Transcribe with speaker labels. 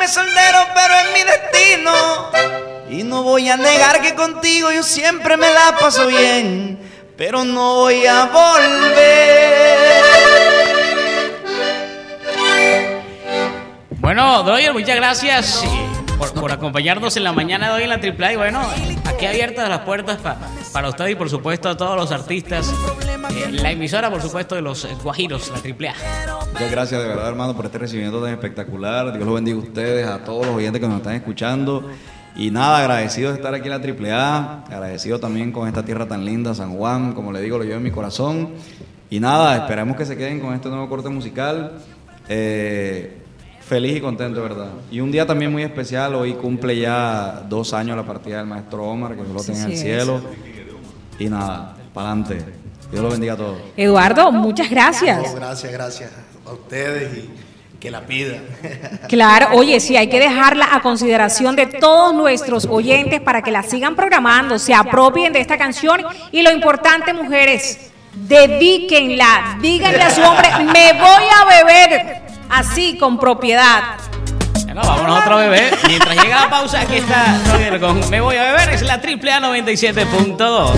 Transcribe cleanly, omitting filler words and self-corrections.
Speaker 1: soltero, pero es mi destino. Y no voy a negar que contigo yo siempre me la paso bien, pero no voy a volver.
Speaker 2: Bueno, Doyer, muchas gracias por acompañarnos en la mañana de hoy en la AAA. Y bueno, aquí abiertas las puertas para usted y por supuesto a todos los artistas. La emisora, por supuesto, de los Guajiros, la AAA.
Speaker 3: Muchas gracias de verdad, hermano, por este recibimiento tan espectacular. Dios los bendiga a ustedes, a todos los oyentes que nos están escuchando. Y nada, agradecido de estar aquí en la AAA, agradecido también con esta tierra tan linda, San Juan, como le digo, lo llevo en mi corazón. Y nada, esperamos que se queden con este nuevo corte musical. Feliz y contento, ¿verdad? Y un día también muy especial, hoy cumple ya 2 años la partida del maestro Omar, que Dios lo tenga en el cielo. Y nada, para adelante. Dios lo bendiga a todos.
Speaker 4: Eduardo, muchas gracias.
Speaker 5: No, gracias a ustedes y que la pidan.
Speaker 4: Claro, oye, sí, hay que dejarla a consideración de todos nuestros oyentes para que la sigan programando, se apropien de esta canción y lo importante, mujeres, dedíquenla, díganle a su hombre, me voy a beber, así, con propiedad.
Speaker 2: Bueno, vámonos a otro bebé. Mientras llega la pausa, aquí está Roger con Me Voy a Beber, es la AAA 97.2.